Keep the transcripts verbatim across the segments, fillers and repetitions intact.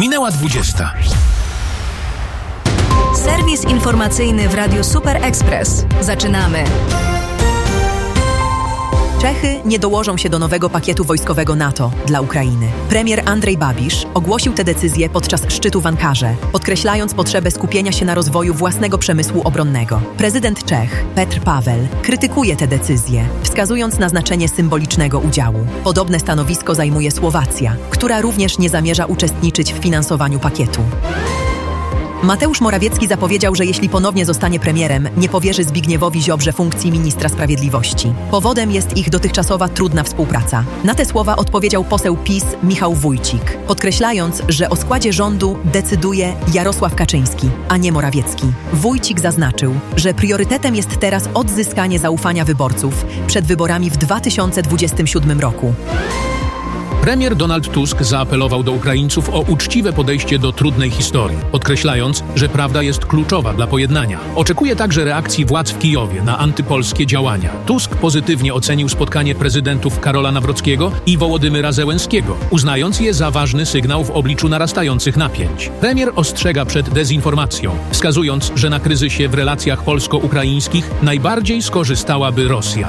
Minęła dwudziesta. Serwis informacyjny w Radiu Super Express. Zaczynamy. Czechy nie dołożą się do nowego pakietu wojskowego NATO dla Ukrainy. Premier Andrzej Babiš ogłosił tę decyzję podczas szczytu w Ankarze, podkreślając potrzebę skupienia się na rozwoju własnego przemysłu obronnego. Prezydent Czech, Petr Paweł, krytykuje tę decyzję, wskazując na znaczenie symbolicznego udziału. Podobne stanowisko zajmuje Słowacja, która również nie zamierza uczestniczyć w finansowaniu pakietu. Mateusz Morawiecki zapowiedział, że jeśli ponownie zostanie premierem, nie powierzy Zbigniewowi Ziobrze funkcji ministra sprawiedliwości. Powodem jest ich dotychczasowa trudna współpraca. Na te słowa odpowiedział poseł PiS Michał Wójcik, podkreślając, że o składzie rządu decyduje Jarosław Kaczyński, a nie Morawiecki. Wójcik zaznaczył, że priorytetem jest teraz odzyskanie zaufania wyborców przed wyborami w dwa tysiące dwudziestym siódmym roku. Premier Donald Tusk zaapelował do Ukraińców o uczciwe podejście do trudnej historii, podkreślając, że prawda jest kluczowa dla pojednania. Oczekuje także reakcji władz w Kijowie na antypolskie działania. Tusk pozytywnie ocenił spotkanie prezydentów Karola Nawrockiego i Wołodymyra Zełenskiego, uznając je za ważny sygnał w obliczu narastających napięć. Premier ostrzega przed dezinformacją, wskazując, że na kryzysie w relacjach polsko-ukraińskich najbardziej skorzystałaby Rosja.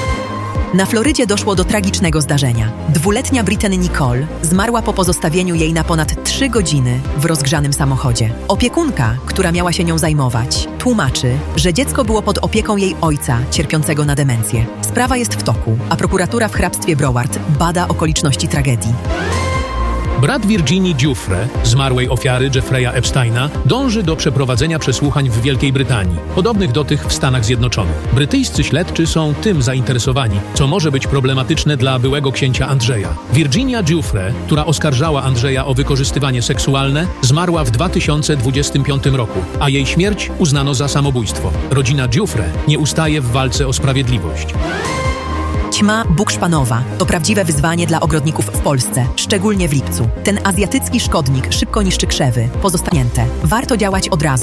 Na Florydzie doszło do tragicznego zdarzenia. Dwuletnia Brittany Nicole zmarła po pozostawieniu jej na ponad trzy godziny w rozgrzanym samochodzie. Opiekunka, która miała się nią zajmować, tłumaczy, że dziecko było pod opieką jej ojca, cierpiącego na demencję. Sprawa jest w toku, a prokuratura w hrabstwie Broward bada okoliczności tragedii. Brat Virginii Giuffre, zmarłej ofiary Jeffrey'a Epsteina, dąży do przeprowadzenia przesłuchań w Wielkiej Brytanii, podobnych do tych w Stanach Zjednoczonych. Brytyjscy śledczy są tym zainteresowani, co może być problematyczne dla byłego księcia Andrzeja. Virginia Giuffre, która oskarżała Andrzeja o wykorzystywanie seksualne, zmarła w dwa tysiące dwudziestym piątym roku, a jej śmierć uznano za samobójstwo. Rodzina Giuffre nie ustaje w walce o sprawiedliwość. Ćma bukszpanowa to prawdziwe wyzwanie dla ogrodników w Polsce, szczególnie w lipcu. Ten azjatycki szkodnik szybko niszczy krzewy, pozostanięte. Warto działać od razu.